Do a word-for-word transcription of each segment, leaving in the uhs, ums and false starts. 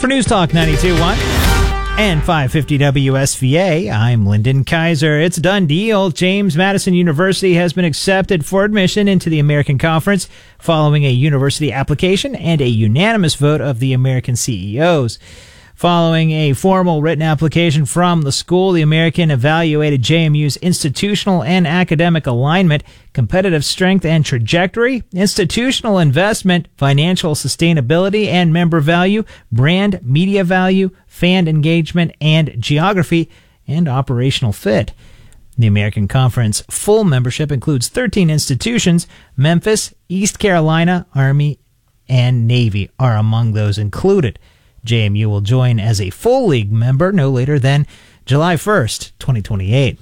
For News Talk ninety-two point one and five fifty W S V A, I'm Lyndon Kaiser. It's a done deal. James Madison University has been accepted for admission into the American Conference following a university application and a unanimous vote of the American C E Os. Following a formal written application from the school, the American evaluated J M U's institutional and academic alignment, competitive strength and trajectory, institutional investment, financial sustainability and member value, brand, media value, fan engagement, and geography, and operational fit. The American Conference full membership includes thirteen institutions. Memphis, East Carolina, Army, and Navy are among those included. J M U will join as a full league member no later than July first, twenty twenty-eight.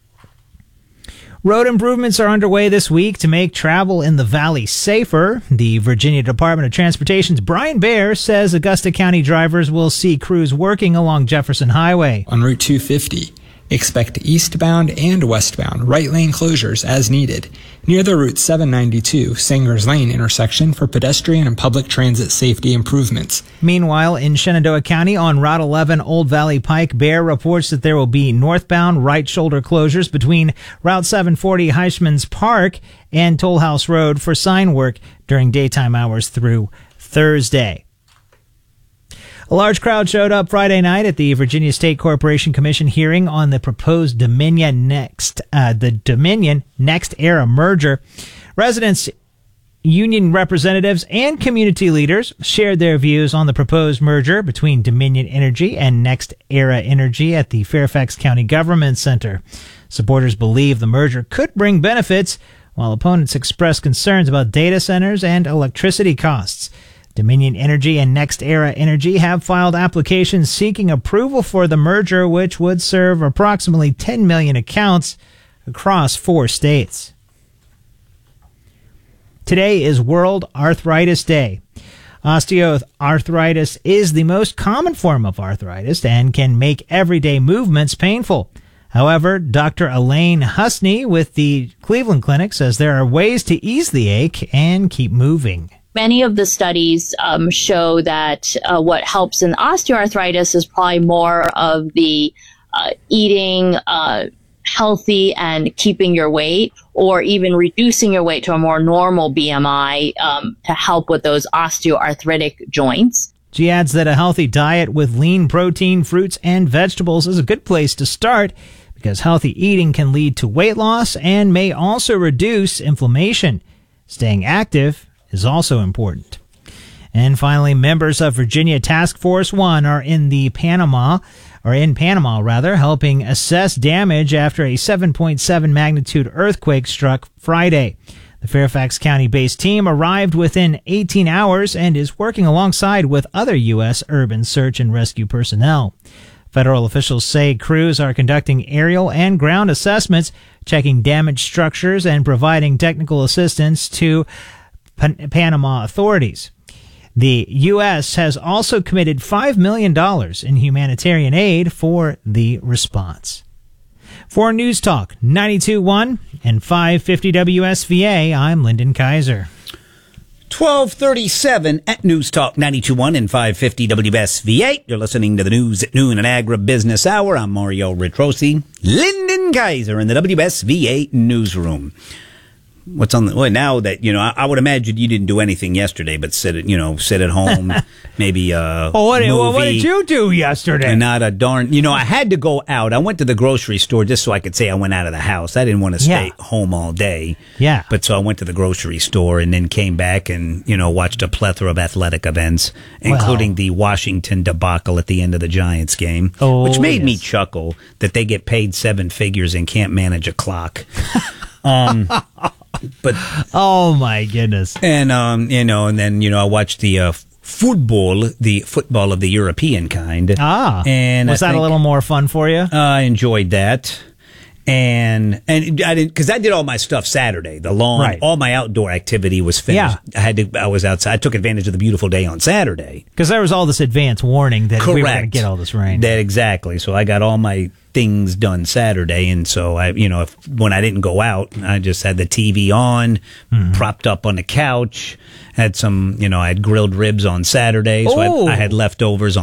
Road improvements are underway this week to make travel in the valley safer. The Virginia Department of Transportation's Brian Baer says Augusta County drivers will see crews working along Jefferson Highway. On Route two fifty, expect eastbound and westbound right lane closures as needed near the Route seven ninety-two Sangers Lane intersection for pedestrian and public transit safety improvements. Meanwhile, in Shenandoah County on Route eleven Old Valley Pike, Bear reports that there will be northbound right shoulder closures between Route seven forty Heisman's Park and Toll House Road for sign work during daytime hours through Thursday. A large crowd showed up Friday night at the Virginia State Corporation Commission hearing on the proposed Dominion Next, uh, the Dominion Next Era merger. Residents, union representatives, and community leaders shared their views on the proposed merger between Dominion Energy and Next Era Energy at the Fairfax County Government Center. Supporters believe the merger could bring benefits, while opponents express concerns about data centers and electricity costs. Dominion Energy and Next Era Energy have filed applications seeking approval for the merger, which would serve approximately ten million accounts across four states. Today is World Arthritis Day. Osteoarthritis is the most common form of arthritis and can make everyday movements painful. However, Doctor Elaine Husney with the Cleveland Clinic says there are ways to ease the ache and keep moving. Many of the studies um, show that uh, what helps in osteoarthritis is probably more of the uh, eating uh, healthy and keeping your weight, or even reducing your weight to a more normal B M I um, to help with those osteoarthritic joints. She adds that a healthy diet with lean protein, fruits, and vegetables is a good place to start because healthy eating can lead to weight loss and may also reduce inflammation. Staying active is also important. And finally, members of Virginia Task Force One are in the Panama, or in Panama rather, helping assess damage after a seven point seven magnitude earthquake struck Friday. The Fairfax County-based team arrived within eighteen hours and is working alongside with other U S urban search and rescue personnel. Federal officials say crews are conducting aerial and ground assessments, checking damaged structures, and providing technical assistance to Pan- Panama authorities. The U S has also committed five million dollars in humanitarian aid for the response. For News Talk ninety-two point one and five fifty W S V A, I'm Lyndon Kaiser. twelve thirty-seven at News Talk ninety-two point one and five fifty W S V A. You're listening to the News at Noon and Agribusiness Hour. I'm Mario Ritrosi. Lyndon Kaiser in the W S V A newsroom. What's on the, well, now that, you know, I, I would imagine you didn't do anything yesterday, but sit at, you know, sit at home, maybe, uh, oh, what, movie, well, what did you do yesterday? And not a darn, you know, I had to go out. I went to the grocery store just so I could say I went out of the house. I didn't want to stay Yeah. home all day. Yeah. But so I went to the grocery store and then came back and, you know, watched a plethora of athletic events, including Well. the Washington debacle at the end of the Giants game, Oh, which made me yes. chuckle that they get paid seven figures and can't manage a clock. um, But Oh, my goodness. and um, you know, and then you know, I watched the uh, football, the football of the European kind. Ah, and was I that think, a little more fun for you? I enjoyed that. And and I didn't because I did all my stuff Saturday. The lawn, Right. all my outdoor activity was finished. Yeah. I had to. I was outside. I took advantage of the beautiful day on Saturday. Because there was all this advance warning that Correct. we were going to get all this rain. That exactly. So I got all my things done Saturday, and so I, you know, if, when I didn't go out, I just had the T V on, mm-hmm. propped up on the couch. Had some, you know, I had grilled ribs on Saturday, so Oh. I, I had leftovers on